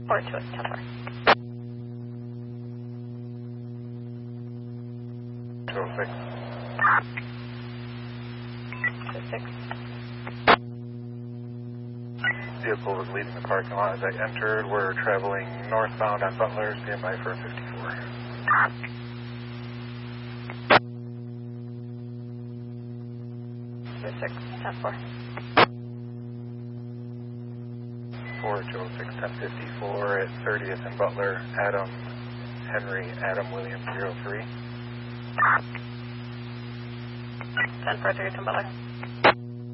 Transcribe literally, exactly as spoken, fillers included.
Four to it, ten four. two oh six. Two six. Vehicle was leaving the parking lot as I entered. We're traveling northbound on Butler, stand by for a fifty-four. Two six, ten four. four two oh six, ten fifty-four at thirtieth and Butler, Adam Henry, Adam William zero three. ten four, thirty-two Butler.